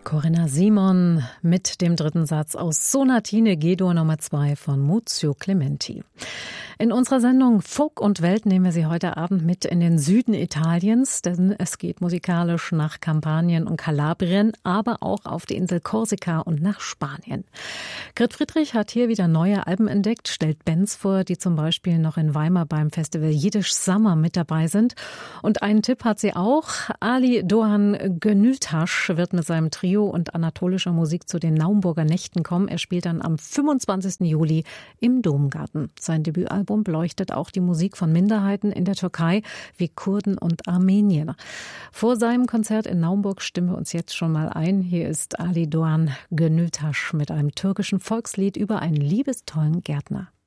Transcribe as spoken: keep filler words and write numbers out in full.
Corinna Simon mit dem dritten Satz aus Sonatine G-Dur Nummer zwei von Muzio Clementi. In unserer Sendung Folk und Welt nehmen wir Sie heute Abend mit in den Süden Italiens, denn es geht musikalisch nach Kampanien und Kalabrien, aber auch auf die Insel Korsika und nach Spanien. Grit Friedrich hat hier wieder neue Alben entdeckt, stellt Bands vor, die zum Beispiel noch in Weimar beim Festival Jiddisch Summer mit dabei sind. Und einen Tipp hat sie auch. Ali Doğan Gönültaş wird mit seinem Trio und anatolischer Musik zu den Naumburger Nächten kommen. Er spielt dann am fünfundzwanzigsten Juli im Domgarten. Sein Debütalbum beleuchtet auch die Musik von Minderheiten in der Türkei wie Kurden und Armenier. Vor seinem Konzert in Naumburg stimmen wir uns jetzt schon mal ein. Hier ist Ali Doğan Gönültaş mit einem türkischen Volkslied über einen liebestollen Gärtner.